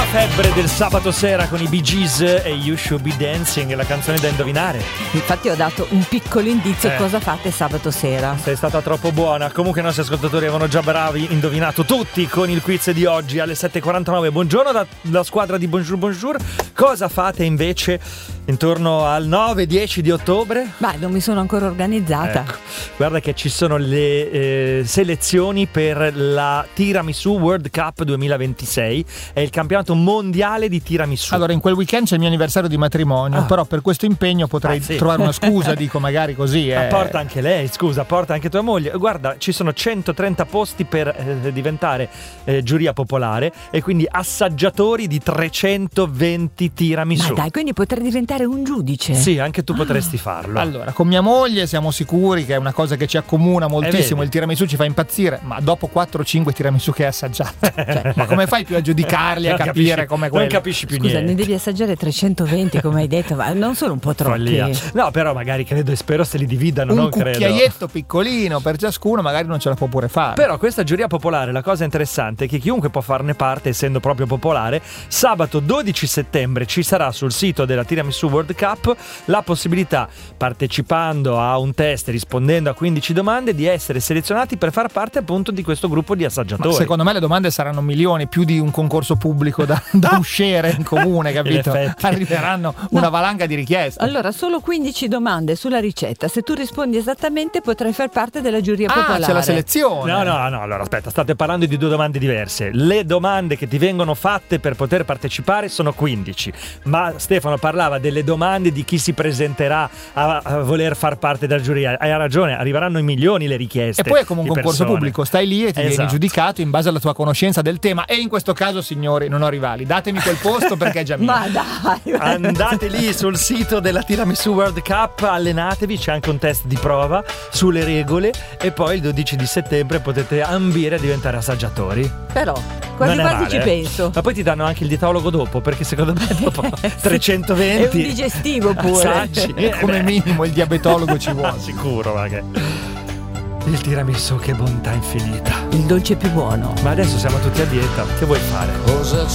febbre del sabato sera con i Bee Gees e You Should Be Dancing, la canzone da indovinare. Infatti ho dato un piccolo indizio cosa fate sabato sera. Sei stata troppo buona. Comunque i nostri ascoltatori avevano già bravi indovinato tutti con il quiz di oggi alle 7.49. Buongiorno dalla squadra di Bonjour Bonjour. Cosa fate invece intorno al 9-10 di ottobre? Beh, non mi sono ancora organizzata. Ecco, guarda che ci sono le selezioni per la Tiramisu World Cup 2026. È il campionato mondiale di tiramisù. Allora, in quel weekend c'è il mio anniversario di matrimonio, però per questo impegno potrei trovare una scusa, dico magari così. Ma porta anche lei, scusa, porta anche tua moglie. Guarda, ci sono 130 posti per diventare giuria popolare e quindi assaggiatori di 320 tiramisù. Ma dai, quindi potrei diventare un giudice. Sì, anche tu potresti farlo. Allora, con mia moglie siamo sicuri che è una cosa che ci accomuna moltissimo. Il tiramisù ci fa impazzire, ma dopo 4-5 tiramisù che hai assaggiato, ma come fai più a giudicarli, a capire come quello? Non capisci più Scusa, niente. ne devi assaggiare 320 come hai detto, ma non sono un po' troppi? Follia. No, però magari credo e spero se li dividano, Un non credo. cucchiaietto piccolino per ciascuno, magari non ce la può pure fare. Però questa giuria popolare, la cosa interessante è che chiunque può farne parte, essendo proprio popolare. Sabato 12 settembre ci sarà sul sito della Tiramisu World Cup la possibilità, partecipando a un test, rispondendo a 15 domande, di essere selezionati per far parte appunto di questo gruppo di assaggiatori. Ma secondo me le domande saranno milioni, più di un concorso pubblico da uscire in comune, capito? Arriveranno una valanga di richieste. Allora, solo 15 domande sulla ricetta. Se tu rispondi esattamente potrai far parte della giuria popolare. C'è la selezione. No, allora aspetta, state parlando di due domande diverse. Le domande che ti vengono fatte per poter partecipare sono 15, ma Stefano parlava delle domande di chi si presenterà a voler far parte della giuria. Hai ragione, arriveranno in milioni le richieste. E poi è come un concorso pubblico, stai lì e ti vieni giudicato in base alla tua conoscenza del tema. E in questo caso, signori, non ho rivali, datemi quel posto perché è già mio. Ma dai, andate lì sul sito della Tiramisu World Cup, allenatevi, c'è anche un test di prova sulle regole e poi il 12 di settembre potete ambire a diventare assaggiatori. Però quasi male, ci penso. Ma poi ti danno anche il dietologo dopo, perché secondo me dopo 320 è un digestivo pure. Assaggi. Come minimo il diabetologo ci vuole. Sicuro, magari. Il tiramisù, che bontà infinita. Il dolce più buono. Ma adesso siamo tutti a dieta, che vuoi fare? Cosa